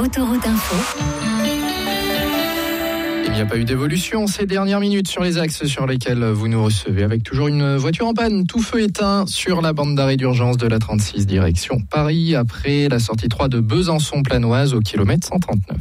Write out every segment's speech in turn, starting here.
Autoroute Info. Il n'y a pas eu d'évolution ces dernières minutes sur les axes sur lesquels vous nous recevez, avec toujours une voiture en panne, tout feu éteint sur la bande d'arrêt d'urgence de la 36 direction Paris, après la sortie 3 de Besançon-Planoise au kilomètre 139.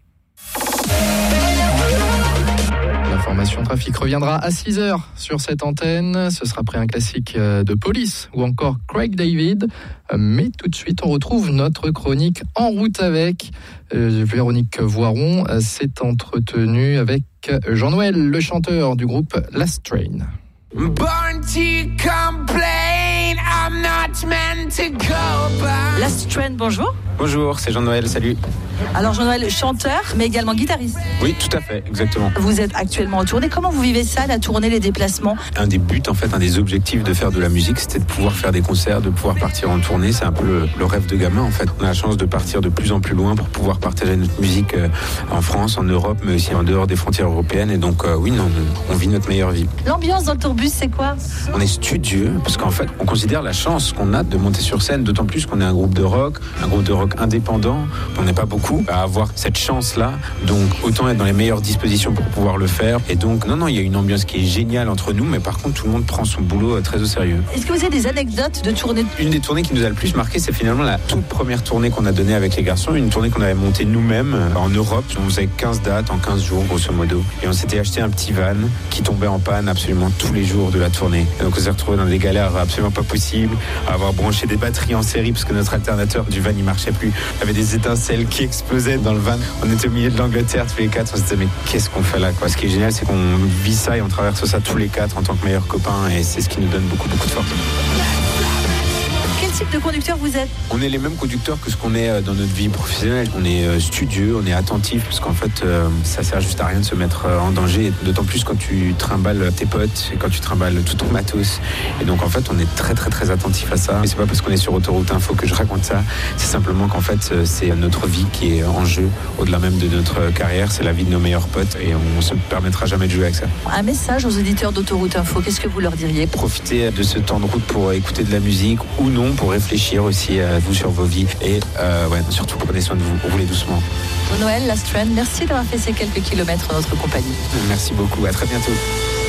L'information trafic reviendra à 6h sur cette antenne. Ce sera après un classique de Police ou encore Craig David. Mais tout de suite, on retrouve notre chronique En route avec. Véronique Voiron s'est entretenue avec Jean-Noël, le chanteur du groupe Last Train. Born to complain, I'm not meant to go back. Last Train, bonjour. Bonjour, c'est Jean-Noël, salut. Alors Jean-Noël, chanteur, mais également guitariste. Oui, tout à fait, exactement. Vous êtes actuellement en tournée. Comment vous vivez ça, la tournée, les déplacements ? Un des buts, un des objectifs de faire de la musique, c'était de pouvoir faire des concerts, de pouvoir partir en tournée. C'est un peu le rêve de gamin, en fait. On a la chance de partir de plus en plus loin pour pouvoir partager notre musique en France, en Europe, mais aussi en dehors des frontières européennes. Et donc, on vit notre meilleure vie. L'ambiance dans le tourbus, c'est quoi ? On est studieux, parce qu'en fait, on considère la chance qu'on a de monter sur scène, d'autant plus qu'on est un groupe de rock indépendant. On n'est pas beaucoup à avoir cette chance-là, donc autant être dans les meilleures dispositions pour pouvoir le faire. Et donc, il y a une ambiance qui est géniale entre nous, mais par contre, tout le monde prend son boulot très au sérieux. Est-ce que vous avez des anecdotes de tournée ? Une des tournées qui nous a le plus marqué, c'est finalement la toute première tournée qu'on a donnée avec les garçons, une tournée qu'on avait montée nous-mêmes en Europe. On faisait 15 dates en 15 jours, grosso modo. Et on s'était acheté un petit van qui tombait en panne absolument tous les jours de la tournée. Et donc, on s'est retrouvés dans des galères absolument pas possibles, à avoir branché des batteries en série parce que notre alternateur du van, il marchait plus. Il y avait des étincelles qui explosaient dans le van. On était au milieu de l'Angleterre tous les quatre. On se disait, mais qu'est-ce qu'on fait là, quoi. Ce qui est génial, c'est qu'on vit ça et on traverse ça tous les quatre en tant que meilleurs copains. Et c'est ce qui nous donne beaucoup, beaucoup de force. Quel type de conducteur vous êtes ? On est les mêmes conducteurs que ce qu'on est dans notre vie professionnelle. On est studieux, on est attentif, parce qu'en fait, ça sert juste à rien de se mettre en danger, d'autant plus quand tu trimbales tes potes et quand tu trimbales tout ton matos. Et donc, en fait, on est très, très, très attentif à ça. Et c'est pas parce qu'on est sur Autoroute Info que je raconte ça. C'est simplement qu'en fait, c'est notre vie qui est en jeu, au-delà même de notre carrière. C'est la vie de nos meilleurs potes et on se permettra jamais de jouer avec ça. Un message aux auditeurs d'Autoroute Info, qu'est-ce que vous leur diriez ? Profitez de ce temps de route pour écouter de la musique ou non, pour réfléchir aussi à vous sur vos vies et surtout prenez soin de vous, roulez doucement. Jean-Noël, Last Train, merci d'avoir fait ces quelques kilomètres en notre compagnie. Merci beaucoup, à très bientôt.